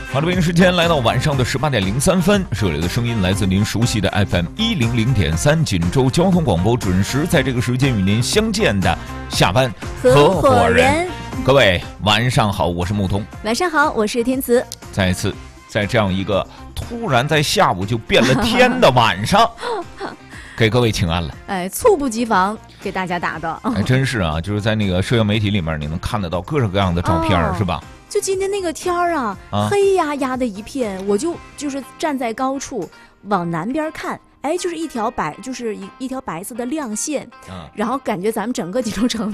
好的，北京时间来到晚上的18:03，这里的声音来自您熟悉的 FM100.3锦州交通广播，准时在这个时间与您相见的下班合伙人。各位晚上好，我是木通。 晚上好，我是天慈。 再一次在这样一个突然在下午就变了天的晚上给各位请安了。 猝不及防给大家打的。 真是啊，就是在那个社交媒体里面你能看得到各种各样的照片，是吧？ 就今天那个天儿啊，黑压压的一片，我就是站在高处往南边看，就是一条白色的亮线，然后感觉咱们整个锦州城